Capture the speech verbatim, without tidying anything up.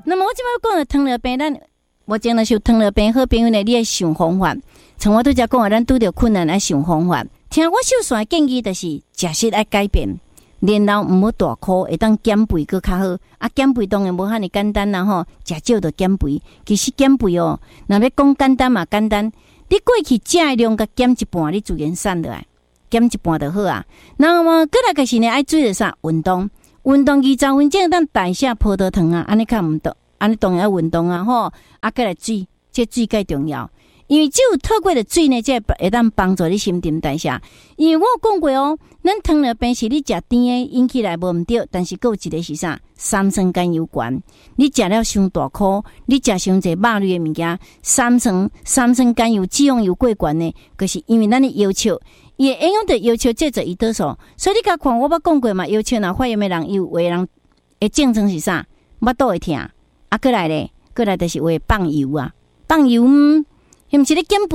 那么我即摆讲的糖尿病，咱目前若是糖尿病好朋友呢，你要想方法。像我拄则讲啊，咱拄着困难爱想方法。听我秀线建议，就是食食爱改变，然后毋好大哭，会当减肥搁较好。啊，减肥当然无遐尼简单啦吼，食少就减肥。其实减肥哦，若要讲简单嘛简单，你过去食的量甲减一半，你自然瘦落来，减一半就好啊。那么过来就是呢，爱做着啥运动？运动二十分钟当代谢葡萄糖啊，安尼较毋得，安尼当然要运动啊吼。啊，过来水，这水介重要。因为只有透过的水呢，才会当帮助你新陈代谢。因为我讲过哦，咱糖尿病是你食甜的引起来无毋对，但是还有一个是啥？三酸甘油酐。你食了伤大颗，你食伤济肉类的物件，三酸三酸甘油脂肪油过悬呢，就是因为咱的要求，伊会影响到要求这做胰岛素。所以你甲看我捌讲过嘛，要求若发炎的人，有的人会症状是啥？腹肚会痛，啊，过来咧，过来就是会放油啊，放油。嗯，毋是咧减肥。